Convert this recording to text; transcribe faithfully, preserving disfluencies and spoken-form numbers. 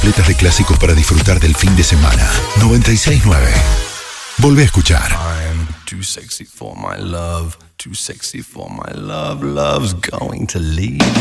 Completas de clásicos para disfrutar del fin de semana. noventa y seis punto nueve. Volvé a escuchar. I'm too sexy for my love, too sexy for my love, love's going to leave.